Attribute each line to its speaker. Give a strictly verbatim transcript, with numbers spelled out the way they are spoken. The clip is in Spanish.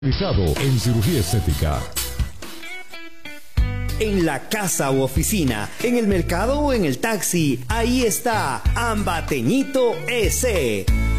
Speaker 1: En cirugía estética.
Speaker 2: En la casa u oficina, en el mercado o en el taxi, ahí está Ambateñito S.